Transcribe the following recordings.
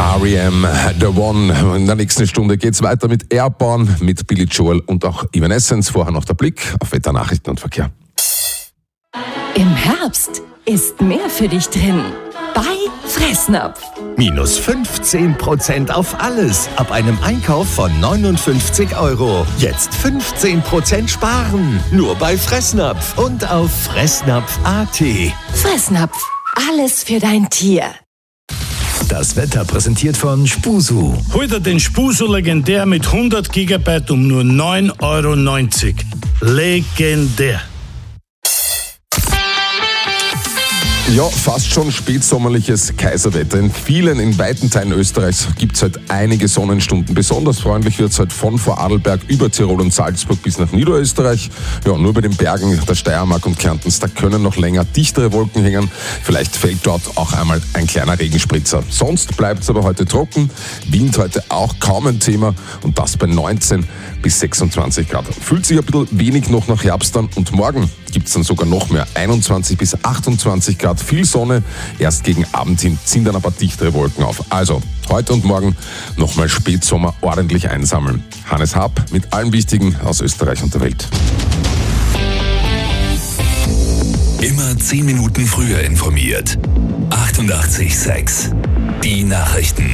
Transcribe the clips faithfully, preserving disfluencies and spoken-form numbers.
R E M, The One. In der nächsten Stunde geht's weiter mit Airborne, mit Billy Joel und auch Evanescence. Vorher noch der Blick auf Wetter, Nachrichten und Verkehr. Im Herbst ist mehr für dich drin. Bei Fressnapf. Minus fünfzehn Prozent auf alles ab einem Einkauf von neunundfünfzig Euro. Jetzt fünfzehn Prozent sparen. Nur bei Fressnapf und auf fressnapf punkt a t. Fressnapf. Alles für dein Tier. Das Wetter präsentiert von Spusu. Hol dir den Spusu legendär mit hundert Gigabyte um nur neun Euro neunzig. Legendär. Ja, fast schon spätsommerliches Kaiserwetter. In vielen, in weiten Teilen Österreichs gibt es halt einige Sonnenstunden. Besonders freundlich wird es halt von Vorarlberg über Tirol und Salzburg bis nach Niederösterreich. Ja, nur bei den Bergen der Steiermark und Kärntens, da können noch länger dichtere Wolken hängen. Vielleicht fällt dort auch einmal ein kleiner Regenspritzer. Sonst bleibt es aber heute trocken. Wind heute auch kaum ein Thema und das bei neunzehn bis sechsundzwanzig Grad. Fühlt sich ein bisschen wenig noch nach Herbst an und morgen gibt es dann sogar noch mehr. einundzwanzig bis achtundzwanzig Grad, viel Sonne. Erst gegen Abend hin ziehen dann aber dichtere Wolken auf. Also heute und morgen nochmal Spätsommer ordentlich einsammeln. Hannes Happ mit allem Wichtigen aus Österreich und der Welt. Immer zehn Minuten früher informiert. achtundachtzig Komma sechs. Die Nachrichten.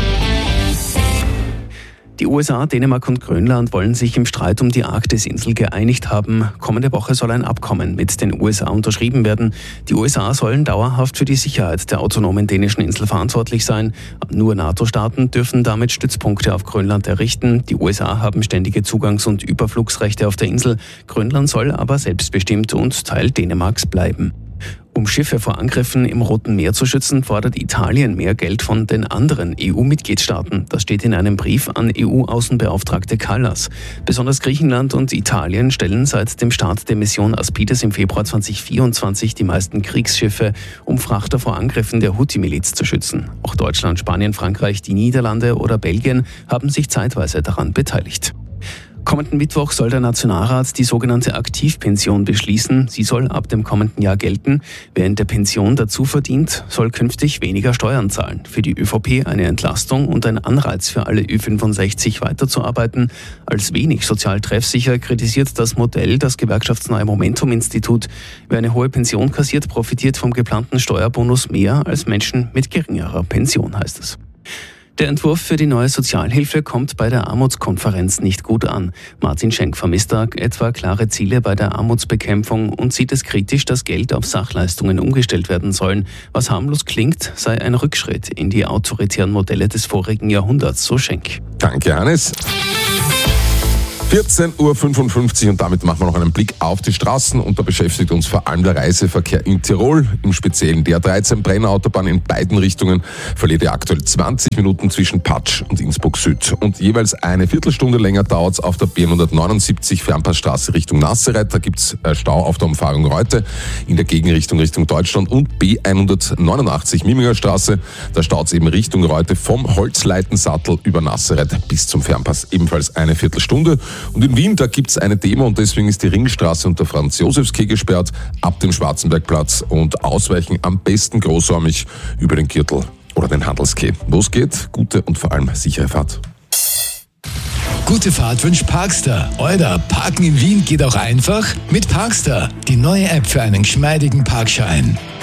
Die U S A, Dänemark und Grönland wollen sich im Streit um die Arktis-Insel geeinigt haben. Kommende Woche soll ein Abkommen mit den U S A unterschrieben werden. Die U S A sollen dauerhaft für die Sicherheit der autonomen dänischen Insel verantwortlich sein. Nur NATO-Staaten dürfen damit Stützpunkte auf Grönland errichten. Die U S A haben ständige Zugangs- und Überflugsrechte auf der Insel. Grönland soll aber selbstbestimmt und Teil Dänemarks bleiben. Um Schiffe vor Angriffen im Roten Meer zu schützen, fordert Italien mehr Geld von den anderen E U-Mitgliedstaaten. Das steht in einem Brief an E U-Außenbeauftragte Callas. Besonders Griechenland und Italien stellen seit dem Start der Mission Aspides im Februar zweitausendvierundzwanzig die meisten Kriegsschiffe, um Frachter vor Angriffen der Houthi-Miliz zu schützen. Auch Deutschland, Spanien, Frankreich, die Niederlande oder Belgien haben sich zeitweise daran beteiligt. Kommenden Mittwoch soll der Nationalrat die sogenannte Aktivpension beschließen. Sie soll ab dem kommenden Jahr gelten. Wer in der Pension dazu verdient, soll künftig weniger Steuern zahlen. Für die ÖVP eine Entlastung und ein Anreiz für alle Ü fünfundsechzig weiterzuarbeiten. Als wenig sozial treffsicher kritisiert das Modell das gewerkschaftsnahe Momentum-Institut. Wer eine hohe Pension kassiert, profitiert vom geplanten Steuerbonus mehr als Menschen mit geringerer Pension, heißt es. Der Entwurf für die neue Sozialhilfe kommt bei der Armutskonferenz nicht gut an. Martin Schenk vermisst da etwa klare Ziele bei der Armutsbekämpfung und sieht es kritisch, dass Geld auf Sachleistungen umgestellt werden sollen. Was harmlos klingt, sei ein Rückschritt in die autoritären Modelle des vorigen Jahrhunderts, so Schenk. Danke, Hannes. vierzehn Uhr fünfundfünfzig und damit machen wir noch einen Blick auf die Straßen und da beschäftigt uns vor allem der Reiseverkehr in Tirol. Im Speziellen die A dreizehn Brenner-Autobahn in beiden Richtungen verliert ihr aktuell zwanzig Minuten zwischen Patsch und Innsbruck Süd. Und jeweils eine Viertelstunde länger dauert es auf der B hundertneunundsiebzig Fernpassstraße Richtung Nazareth. Da gibt es Stau auf der Umfahrung Reute in der Gegenrichtung Richtung Deutschland und B hundertneunundachtzig Miminger Straße. Da staut es eben Richtung Reute vom Holzleitensattel über Nazareth bis zum Fernpass ebenfalls eine Viertelstunde. Und in Wien, da gibt es eine Demo und deswegen ist die Ringstraße und der Franz-Josefs-Quai gesperrt ab dem Schwarzenbergplatz und ausweichen am besten großräumig über den Gürtel oder den Handelsquai. Los geht, gute und vor allem sichere Fahrt. Gute Fahrt wünscht Parkstar. Oder Parken in Wien geht auch einfach mit Parkstar. Die neue App für einen geschmeidigen Parkschein.